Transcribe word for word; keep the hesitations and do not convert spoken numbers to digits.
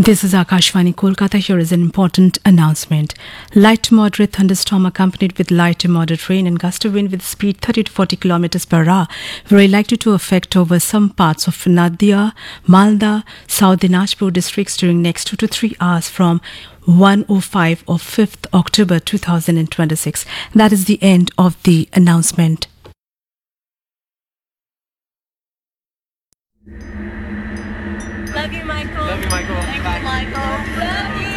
This is Akashvani Kolkata. Here is an important announcement. Light to moderate thunderstorm accompanied with light to moderate rain and gust of wind with speed thirty to forty kilometers per hour very likely to affect over some parts of Nadia, Malda, South Dinajpur districts during next two to three hours from one oh five of fifth October two thousand twenty-six. That is the end of the announcement. Love you, Michael. Love you, Michael. Thank Bye. you, Michael. Love you.